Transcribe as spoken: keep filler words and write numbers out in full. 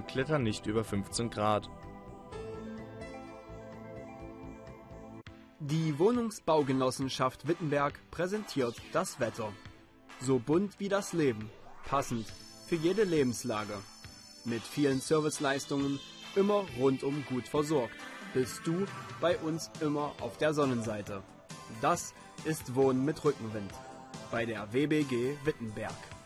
und klettern nicht über fünfzehn Grad. Die Wohnungsbaugenossenschaft Wittenberg präsentiert das Wetter. So bunt wie das Leben, passend für jede Lebenslage. Mit vielen Serviceleistungen, immer rundum gut versorgt, bist du bei uns immer auf der Sonnenseite. Das ist Wohnen mit Rückenwind bei der W B G Wittenberg.